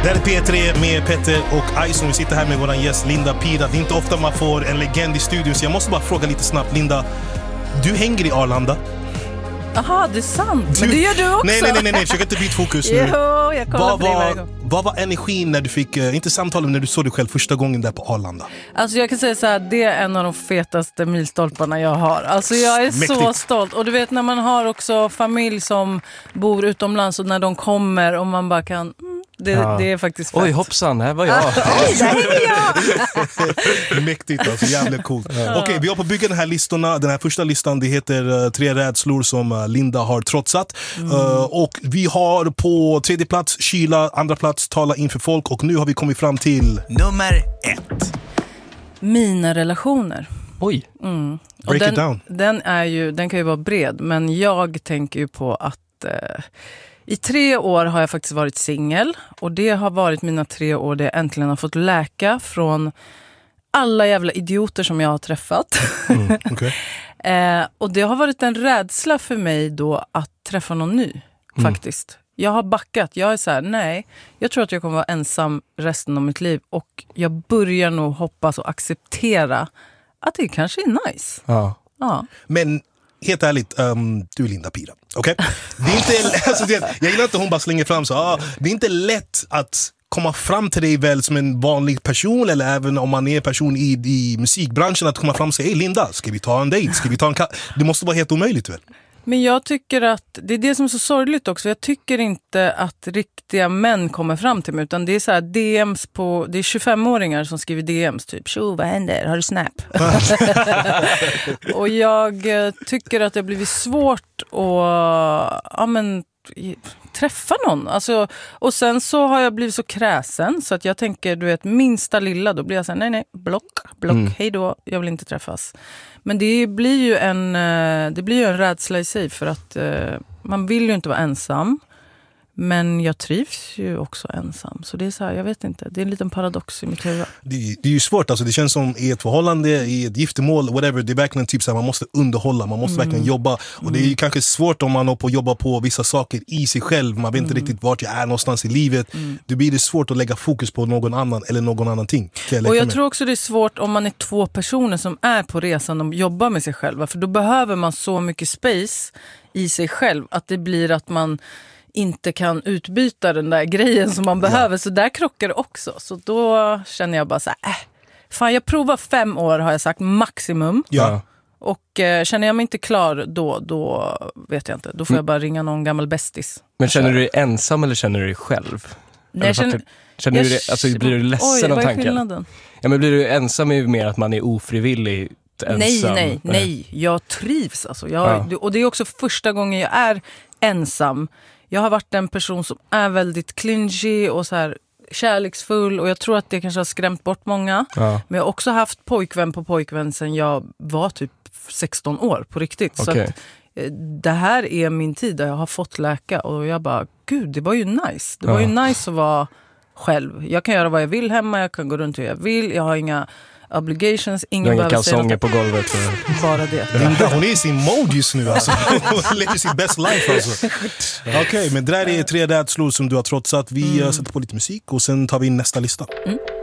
Det här är P3 med Petter och Ison. Vi sitter här med våran gäst Linda Pira. Det är inte ofta man får en legend i studion, så jag måste bara fråga lite snabbt. Linda, du hänger i Arlanda. Aha, det är sant. Men det gör du också. Nej, försök inte byta fokus nu. Jo, jag kollar på dig varje gång. Vad var energin när du fick, inte samtalet, när du såg dig själv första gången där på Arlanda? Alltså jag kan säga så här, det är en av de fetaste milstolparna jag har. Alltså jag är så stolt. Och du vet när man har också familj som bor utomlands och när de kommer och man bara kan... Det är faktiskt fett. Oj hoppsan, här var jag. Oj, där är jag. Mäktigt, alltså jävligt coolt. Okej, vi har på bygga den här listorna. Den här första listan, det heter 3 rädslor som Linda har trotsat. Och vi har på 3:e plats kyla, 2:a plats tala inför folk, och nu har vi kommit fram till nummer 1. Mina relationer. Oj. Break it down. Den kan ju vara bred, men jag tänker ju på att i 3 år har jag faktiskt varit singel, och det har varit mina 3 år där jag äntligen har fått läka från alla jävla idioter som jag har träffat. Okay. Och det har varit en rädsla för mig då att träffa någon ny, faktiskt. Jag har backat, jag är så här, nej, jag tror att jag kommer vara ensam resten av mitt liv, och jag börjar nog hoppas och acceptera att det kanske är nice. Ja. Men helt ärligt, du är Linda Pira, okej? Det är inte, alltså, jag gillar inte hon bara slänger fram så. Det är inte lätt att komma fram till dig väl som en vanlig person, eller även om man är en person i musikbranschen, att komma fram och säga, hej Linda, ska vi ta en dejt? Ska vi ta en Det måste vara helt omöjligt väl? Men jag tycker att det är det som är så sorgligt också. Jag tycker inte att riktiga män kommer fram till mig, utan det är så här DMs på, det är 25-åringar som skriver DMs typ, tjo, vad händer? Har du Snap? Och jag tycker att det har blivit svårt att träffa någon. Alltså, och sen så har jag blivit så kräsen så att jag tänker, du vet, minsta lilla, då blir jag så här, nej, block, hej då, jag vill inte träffas. Men det blir ju en rädsla i sig, för att man vill ju inte vara ensam. Men jag trivs ju också ensam. Så det är så här, jag vet inte. Det är en liten paradox i mitt huvud. Det är ju svårt, alltså. Det känns som i ett förhållande, i ett giftermål, whatever. Det är verkligen typ så här, man måste underhålla. Man måste verkligen jobba. Och det är ju kanske svårt om man har på att jobba på vissa saker i sig själv. Man vet inte riktigt vart jag är någonstans i livet. Det blir det svårt att lägga fokus på någon annan eller någon annan ting. Och jag tror också det är svårt om man är 2 personer som är på resan och jobbar med sig själva. För då behöver man så mycket space i sig själv att det blir att man inte kan utbyta den där grejen som man behöver. Så där krockar det också. Så då känner jag bara så här, fan, jag provar 5 år har jag sagt, maximum. Ja. Och känner jag mig inte klar då vet jag inte. Då får jag bara ringa någon gammal bästis. Men känner du dig ensam eller känner du dig själv? Nej, känner du det, alltså blir du ledsen av tanken? Oj, vad är skillnaden? Ja, men blir du ensam är ju mer att man är ofrivillig ensam. Nej. Jag trivs alltså. Och det är också första gången jag är ensam. Jag har varit en person som är väldigt clingy och så här kärleksfull, och jag tror att det kanske har skrämt bort många. Ja. Men jag har också haft pojkvän sen jag var typ 16 år på riktigt. Okay. Så att, det här är min tid där jag har fått läka, och jag bara, gud, det var ju nice. Det var ju nice att vara själv. Jag kan göra vad jag vill hemma, jag kan gå runt hur jag vill, jag har inga obligations, ingen behöver kalsonger på golvet. Bara det. Linda, hon är i sin mode just nu alltså. Hon lever sin best life alltså. Okej, men det där är 3 rädslor som du har trotsat. Vi sätter på lite musik och sen tar vi in nästa lista.